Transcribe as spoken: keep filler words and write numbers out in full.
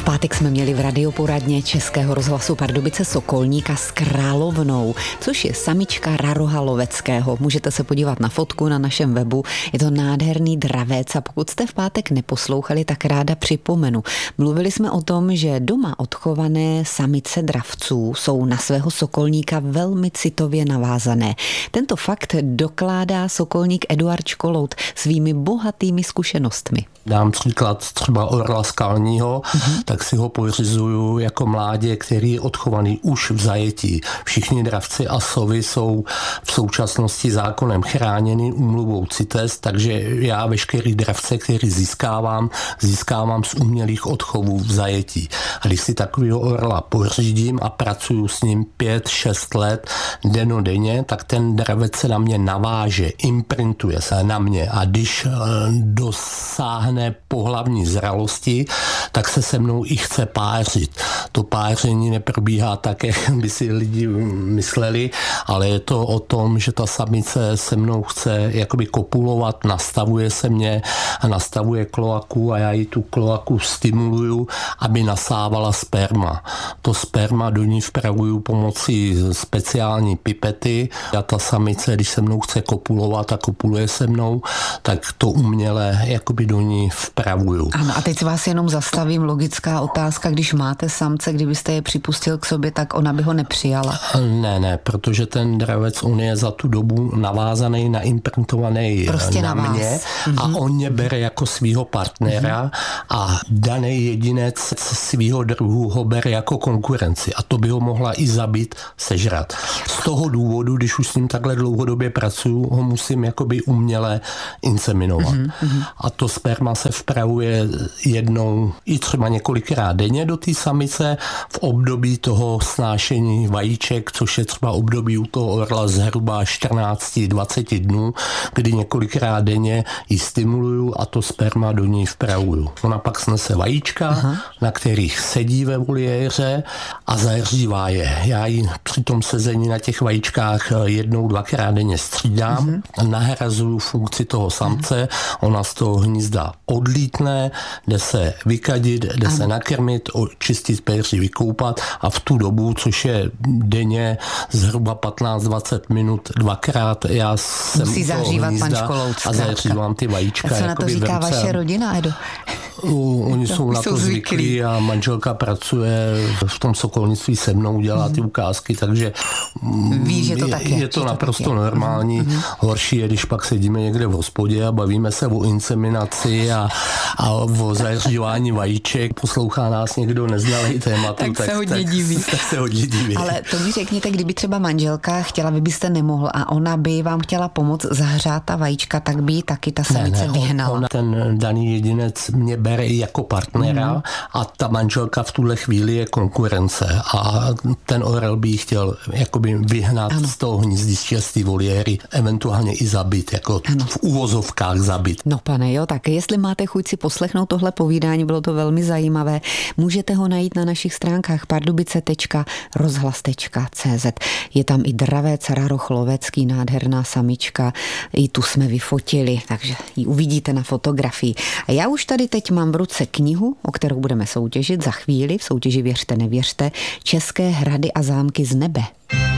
V pátek jsme měli v radioporadně Českého rozhlasu Pardubice sokolníka s královnou, což je samička raroha loveckého. Můžete se podívat na fotku na našem webu. Je to nádherný dravec a pokud jste v pátek neposlouchali, tak ráda připomenu. Mluvili jsme o tom, že doma odchované samice dravců jsou na svého sokolníka velmi citově navázané. Tento fakt dokládá sokolník Eduard Školout svými bohatými zkušenostmi. Dám příklad třeba orla skalního, mm-hmm. tak si ho pořizuju jako mládě, který je odchovaný už v zajetí. Všichni dravci a sovy jsou v současnosti zákonem chráněny úmluvou CITES, takže já veškerý dravce, který získávám, získávám z umělých odchovů v zajetí. A když si takového orla pořídím a pracuju s ním pět, šest let denodenně, tak ten dravec se na mě naváže, imprintuje se na mě a když dosáhne pohlavní zralosti, tak se se mnou i chce pářit. To páření neprobíhá tak, jak by si lidi mysleli, ale je to o tom, že ta samice se mnou chce jakoby kopulovat, nastavuje se mě a nastavuje kloaku a já jí tu kloaku stimuluju, aby nasávala sperma. To sperma do ní vpravuju pomocí speciální pipety a ta samice, když se mnou chce kopulovat a kopuluje se mnou, tak to uměle jakoby do ní vpravuju. Ano, a teď si vás jenom zastavím, logická otázka, když máte samce, kdybyste je připustil k sobě, tak ona by ho nepřijala. Ne, ne, protože ten dravec, on je za tu dobu navázaný, naimprintovaný prostě na, na mě mm-hmm. a on mě bere jako svýho partnera mm-hmm. a daný jedinec svýho druhu ho bere jako konkurenci a to by ho mohla i zabít, sežrat. Z toho důvodu, když už s ním takhle dlouhodobě pracuju, ho musím jakoby uměle inseminovat. Mm-hmm. A to sperma se vpravuje jednou i třeba několikrát denně do té samice v období toho snášení vajíček, což je třeba období u toho orla zhruba čtrnáct dvacet dnů, kdy několikrát denně ji stimuluju a to sperma do ní vpravuju. Ona pak snese vajíčka, aha. na kterých sedí ve voliéře a zahřívá je. Já ji při tom sezení na těch vajíčkách jednou, dvakrát denně střídám, uh-huh. nahrazuju funkci toho samce, ona z toho hnízda odlítne, jde se vykadit, jde ano. se nakrmit, očistit péři, vykoupat a v tu dobu, což je denně zhruba patnáct dvacet minut dvakrát, já jsem musí zahřívat pan Školout a zahřívám ty vajíčka. A co na to říká vaše rodina, Edo? U, oni jsou na to zvyklí a manželka pracuje v tom sokolnictví se mnou, dělá ty ukázky, takže ví, že to je, tak je, je to naprosto to normální. Mm-hmm. Horší je, když pak sedíme někde v hospodě a bavíme se o inseminaci a, a o zahřívání vajíček. Poslouchá nás někdo neznalý tématu, tak, tak, se hodně tak, diví. tak se hodně diví. Ale to mi řekněte, kdyby třeba manželka chtěla, vy byste nemohl a ona by vám chtěla pomoct zahřát ta vajíčka, tak by taky ta samice ne, ne, vyhnala. On, ten daný jedinec mě bere i jako partnera mm. a ta manželka v tuhle chvíli je konkurence a ten orel by ji chtěl jakoby vyhnat ano. z toho hnízdiště, z té voliéry, eventuálně i zabít, jako ano. v uvozovkách zabít. No pane, jo, tak jestli máte chuť si poslechnout tohle povídání, bylo to velmi zajímavé, můžete ho najít na našich stránkách pardubice tečka rozhlas tečka cé zet. Je tam i dravec raroch lovecký, nádherná samička, i tu jsme vyfotili, takže ji uvidíte na fotografii. A já už tady teď mám v ruce knihu, o kterou budeme soutěžit za chvíli, v soutěži Věřte, nevěřte, České hrady a zámky z nebe.